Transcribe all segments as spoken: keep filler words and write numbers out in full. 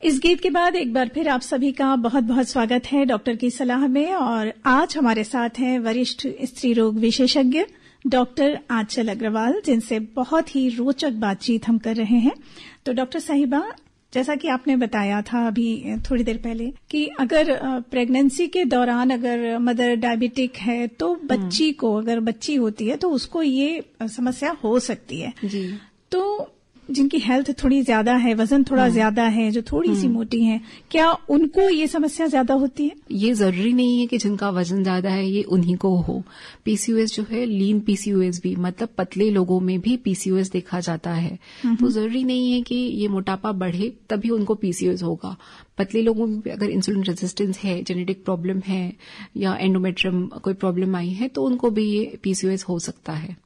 इस गीत के बाद एक बार फिर आप सभी का बहुत बहुत स्वागत है डॉक्टर की सलाह में। और आज हमारे साथ हैं वरिष्ठ स्त्री रोग विशेषज्ञ डॉक्टर आंचल अग्रवाल, जिनसे बहुत ही रोचक बातचीत हम कर रहे हैं। तो डॉक्टर साहिबा, जैसा कि आपने बताया था अभी थोड़ी देर पहले कि अगर प्रेगनेंसी के दौरान अगर मदर डायबिटिक है तो बच्ची को, अगर बच्ची होती है तो उसको ये समस्या हो सकती है जी। तो जिनकी हेल्थ थोड़ी ज्यादा है, वजन थोड़ा ज्यादा है, जो थोड़ी सी मोटी है, क्या उनको ये समस्या ज्यादा होती है? ये जरूरी नहीं है कि जिनका वजन ज्यादा है ये उन्हीं को हो। पीसीओएस जो है, लीन पीसीओएस भी, मतलब पतले लोगों में भी पीसीओएस देखा जाता है। तो जरूरी नहीं है कि ये मोटापा बढ़े तभी उनको पीसीओएस होगा। पतले लोगों में अगर इंसुलिन रेजिस्टेंस है, जेनेटिक प्रॉब्लम है या एंडोमेट्रियम कोई प्रॉब्लम आई है तो उनको भी ये पीसीओएस हो सकता है।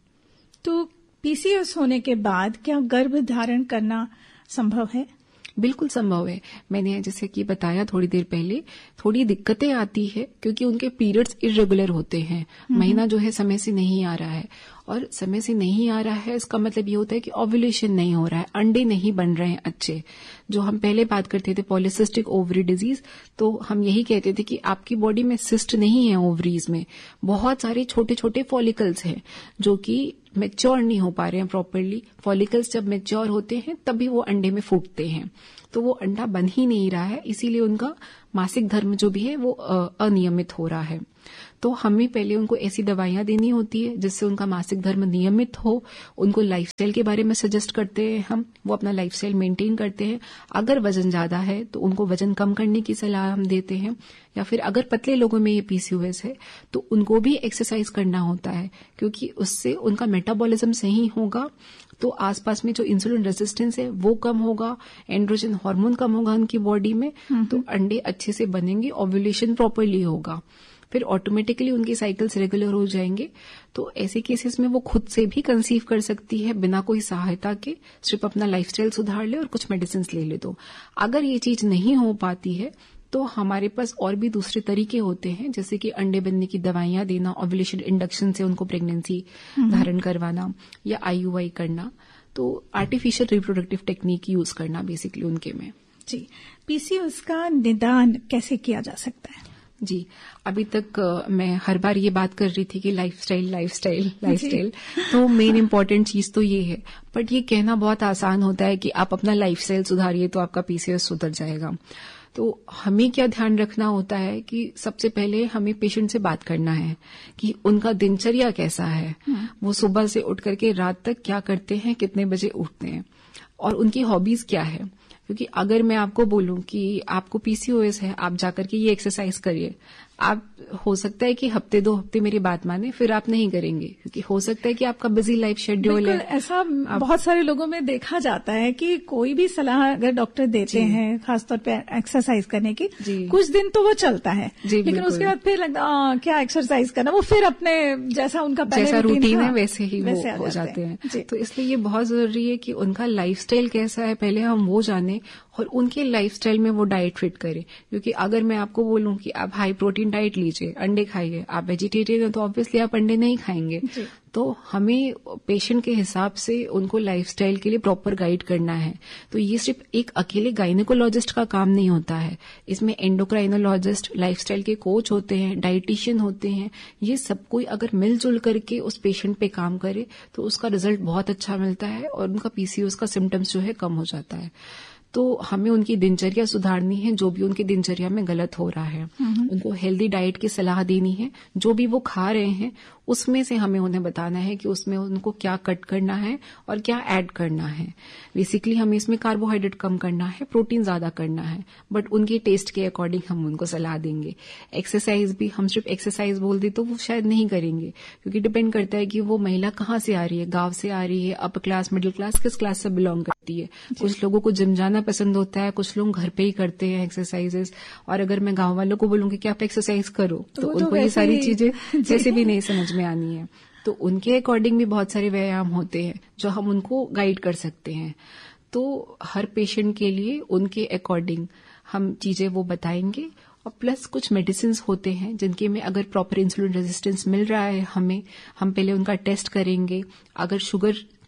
तो पीसीओएस होने के बाद क्या गर्भ धारण करना संभव है? बिल्कुल संभव है। मैंने जैसे कि बताया थोड़ी देर पहले, थोड़ी दिक्कतें आती है क्योंकि उनके पीरियड्स इरेगुलर होते हैं। महीना जो है समय से नहीं आ रहा है, और समय से नहीं आ रहा है इसका मतलब ये होता है कि ओव्यूलेशन नहीं हो रहा है, अंडे नहीं बन रहे हैं अच्छे। जो हम पहले बात करते थे पॉलीसिस्टिक ओवरी डिजीज, तो हम यही कहते थे कि आपकी बॉडी में सिस्ट नहीं है, ओवरीज में बहुत सारे छोटे छोटे फॉलिकल्स हैं जो कि मैच्योर नहीं हो पा रहे हैं प्रॉपरली। फॉलिकल्स जब मैच्योर होते हैं तभी वो अंडे में फूटते हैं, तो वो अंडा बन ही नहीं रहा है, इसीलिए उनका मासिक धर्म जो भी है वो अनियमित हो रहा है। तो हमें पहले उनको ऐसी दवाइयां देनी होती है जिससे उनका मासिक धर्म नियमित हो। उनको लाइफस्टाइल के बारे में सजेस्ट करते हैं हम, वो अपना लाइफस्टाइल मेंटेन करते हैं। अगर वजन ज्यादा है तो उनको वजन कम करने की सलाह हम देते हैं, या फिर अगर पतले लोगों में ये पीसीओएस है तो उनको भी एक्सरसाइज करना होता है, क्योंकि उससे उनका मेटाबॉलिज्म सही होगा तो आसपास में जो इंसुलिन रेजिस्टेंस है वो कम होगा, एंड्रोजन हार्मोन कम होगा उनकी बॉडी में, तो अंडे अच्छे से बनेंगे, ओव्यूलेशन प्रॉपरली होगा, फिर ऑटोमेटिकली उनकी साइकिल्स रेगुलर हो जाएंगे। तो ऐसे केसेस में वो खुद से भी कंसीव कर सकती है बिना कोई सहायता के, सिर्फ अपना लाइफस्टाइल सुधार ले और कुछ मेडिसिन ले ले। तो अगर ये चीज नहीं हो पाती है तो हमारे पास और भी दूसरे तरीके होते हैं, जैसे कि अंडे बनने की दवाइयां देना, ओव्यूलेशन इंडक्शन से उनको प्रेगनेंसी धारण करवाना, या आईयूआई करना। तो आर्टिफिशियल रिप्रोडक्टिव टेक्निक यूज करना बेसिकली उनके में। जी, पीसीओएस का निदान कैसे किया जा सकता है? जी, अभी तक uh, मैं हर बार ये बात कर रही थी कि लाइफस्टाइल लाइफस्टाइल लाइफस्टाइल तो मेन इंपॉर्टेंट चीज तो ये है, बट ये कहना बहुत आसान होता है कि आप अपना लाइफस्टाइल सुधारिए तो आपका पीसीओएस सुधर जाएगा। तो हमें क्या ध्यान रखना होता है कि सबसे पहले हमें पेशेंट से बात करना है कि उनका दिनचर्या कैसा है, वो सुबह से उठ करके रात तक क्या करते हैं, कितने बजे उठते हैं, और उनकी हॉबीज क्या है। क्योंकि अगर मैं आपको बोलूं कि आपको पीसीओएस है, आप जाकर के ये एक्सरसाइज करिए, आप हो सकता है कि हफ्ते दो हफ्ते मेरी बात माने, फिर आप नहीं करेंगे, क्योंकि हो सकता है कि आपका बिजी लाइफ शेड्यूल है। ऐसा आप... बहुत सारे लोगों में देखा जाता है कि कोई भी सलाह अगर डॉक्टर देते हैं, खासतौर पे एक्सरसाइज करने की, कुछ दिन तो वो चलता है, लेकिन उसके बाद फिर लगता है क्या एक्सरसाइज करना, वो फिर अपने जैसा उनका जैसा रूटीन है वैसे ही वो हो जाते हैं। तो इसलिए ये बहुत जरूरी है कि उनका लाइफस्टाइल कैसा है पहले हम वो जाने, और उनके लाइफस्टाइल में वो डाइट फिट करें। क्योंकि अगर मैं आपको बोलूं कि आप हाई प्रोटीन डाइट लीजिए, अंडे खाइए, आप वेजिटेरियन हैं तो ऑब्वियसली आप अंडे नहीं खाएंगे। तो हमें पेशेंट के हिसाब से उनको लाइफस्टाइल के लिए प्रॉपर गाइड करना है। तो ये सिर्फ एक अकेले गायनेकोलॉजिस्ट का काम नहीं होता है, इसमें एंडोक्राइनोलॉजिस्ट, लाइफस्टाइल के कोच होते हैं, डाइटिशियन होते हैं। ये सब कोई अगर मिलजुल करके उस पेशेंट पे काम करे तो उसका रिजल्ट बहुत अच्छा मिलता है और उनका पीसीओएस का सिम्टम्स जो है कम हो जाता है। तो हमें उनकी दिनचर्या सुधारनी है, जो भी उनकी दिनचर्या में गलत हो रहा है, उनको हेल्दी डाइट की सलाह देनी है। जो भी वो खा रहे हैं उसमें से हमें उन्हें बताना है कि उसमें उनको क्या कट करना है और क्या ऐड करना है। बेसिकली हमें इसमें कार्बोहाइड्रेट कम करना है, प्रोटीन ज्यादा करना है, बट उनके टेस्ट के अकॉर्डिंग हम उनको सलाह देंगे। एक्सरसाइज भी हम सिर्फ एक्सरसाइज बोल दे तो वो शायद नहीं करेंगे, क्योंकि डिपेंड करता है कि वो महिला कहाँ से आ रही है, गांव से आ रही है, अपर क्लास, मिडिल क्लास, किस क्लास से बिलोंग करती है। कुछ लोगों को जिम जाना पसंद होता है, कुछ लोग घर पे ही करते हैं एक्सरसाइजेस। और अगर मैं गांव वालों को बोलूंगी कि आप एक्सरसाइज करो तो, तो उनको ये सारी चीजें जैसे भी नहीं समझ में आनी है। तो उनके अकॉर्डिंग भी बहुत सारे व्यायाम होते हैं जो हम उनको गाइड कर सकते हैं। तो हर पेशेंट के लिए उनके अकॉर्डिंग हम चीजें वो बताएंगे। और प्लस कुछ मेडिसिन होते हैं जिनके में अगर प्रॉपर इंसुलिन रेजिस्टेंस मिल रहा है हमें, हम पहले उनका टेस्ट करेंगे। अगर शुगर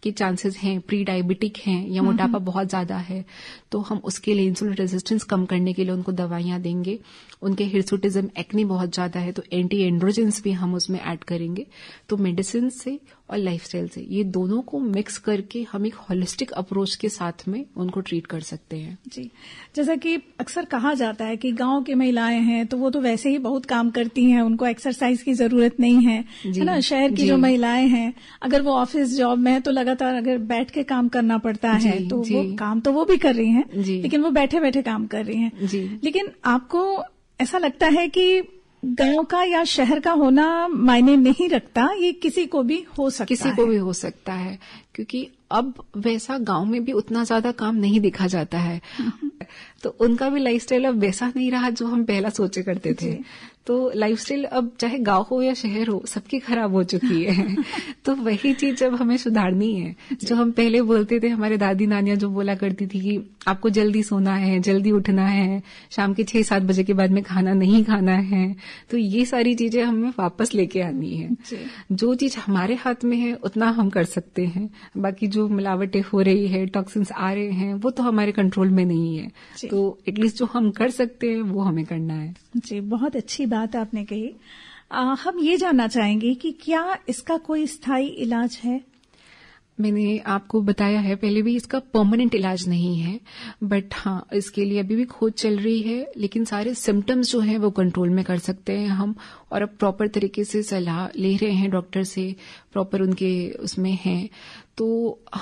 के चांसेस हैं, प्री डायबिटिक हैं या मोटापा बहुत ज्यादा है, तो हम उसके लिए इंसुलिन रेजिस्टेंस कम करने के लिए उनको दवाइयां देंगे। उनके हिर्सुटिज्म, एक्ने बहुत ज्यादा है तो एंटी एंड्रोजेंस भी हम उसमें ऐड करेंगे। तो मेडिसिन से और लाइफस्टाइल से ये दोनों को मिक्स करके हम एक होलिस्टिक अप्रोच के साथ में उनको ट्रीट कर सकते हैं। जी, जैसा कि अक्सर कहा जाता है कि गांव की महिलाएं हैं तो वो तो वैसे ही बहुत काम करती हैं, उनको एक्सरसाइज की जरूरत नहीं है, है ना। शहर की जो महिलाएं हैं, अगर वो ऑफिस जॉब में है तो लगातार अगर बैठ के काम करना पड़ता है तो वो काम तो वो भी कर रही हैं, लेकिन वो बैठे बैठे काम कर रही हैं। लेकिन आपको ऐसा लगता है कि गांव का या शहर का होना मायने नहीं रखता, ये किसी को भी हो सकता किसी है। को भी हो सकता है, क्योंकि अब वैसा गांव में भी उतना ज्यादा काम नहीं देखा जाता है तो उनका भी लाइफस्टाइल अब वैसा नहीं रहा जो हम पहला सोचे करते थे। तो लाइफस्टाइल अब चाहे गांव हो या शहर हो सबकी खराब हो चुकी है तो वही चीज अब हमें सुधारनी है। जो हम पहले बोलते थे, हमारे दादी नानियां जो बोला करती थी कि आपको जल्दी सोना है, जल्दी उठना है, शाम के छह सात बजे के बाद में खाना नहीं खाना है, तो ये सारी चीजें हमें वापस लेके आनी है। जो चीज हमारे हाथ में है उतना हम कर सकते हैं, बाकी जो मिलावटें हो रही है, टॉक्सिन्स आ रहे हैं, वो तो हमारे कंट्रोल में नहीं है। तो एटलीस्ट जो हम कर सकते हैं वो हमें करना है। जी, बहुत अच्छी बात आपने कही। आ, हम ये जानना चाहेंगे कि क्या इसका कोई स्थायी इलाज है? मैंने आपको बताया है पहले भी, इसका परमानेंट इलाज नहीं है, बट हाँ इसके लिए अभी भी खोज चल रही है। लेकिन सारे सिम्टम्स जो हैं वो कंट्रोल में कर सकते हैं हम, और अब प्रॉपर तरीके से सलाह ले रहे हैं डॉक्टर से, प्रॉपर उनके उसमें हैं। तो